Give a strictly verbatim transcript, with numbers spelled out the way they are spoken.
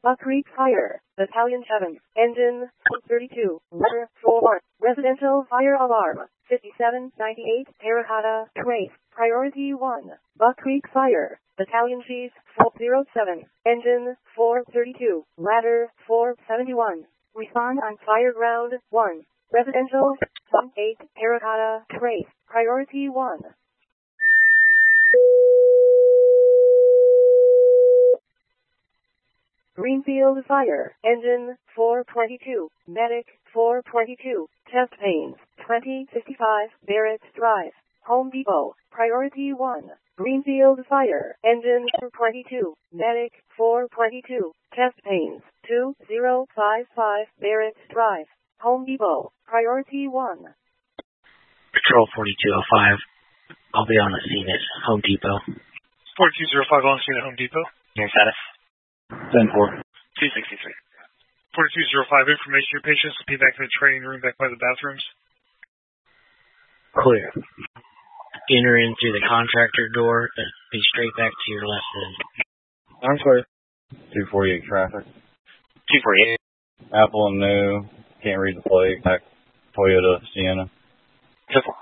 Buck Creek Fire, Battalion seven, Engine thirty-two, Letter four, Residential Fire Alarm, fifty-seven ninety-eight, Terracotta, Trace, Priority one, Buck Creek Fire, Battalion Chief four oh seven, Engine four thirty-two, Ladder four seventy-one, Respond on Fire Ground one, Residential eight, Terracotta, Trace, Priority one. Greenfield Fire, Engine four twenty-two, Medic four twenty-two, Chest Pains, twenty fifty-five, Barrett Drive, Home Depot, Priority one. Greenfield Fire, Engine four twenty-two, Medic four twenty-two, Chest Pains, two zero five five, Barrett Drive, Home Depot, Priority one. Patrol forty-two oh five, I'll be on the scene at Home Depot. forty-two oh five on scene at Home Depot. Your status? ten four. two sixty-three. forty-two oh five, information your patients will be back in the training room back by the bathrooms. Clear. Enter in through the contractor door, then be straight back to your left end. I'm clear. two forty-eight traffic. two forty-eight. Apple and new. Can't read the plate. Back Toyota Sienna. Simple.